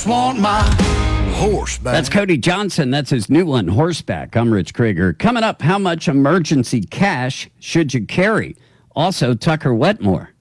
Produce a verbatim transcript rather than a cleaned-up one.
just want my horse back. That's Cody Johnson. That's his new one, Horseback. I'm Rich Krieger. Coming up, how much emergency cash should you carry? Also, Tucker Wetmore.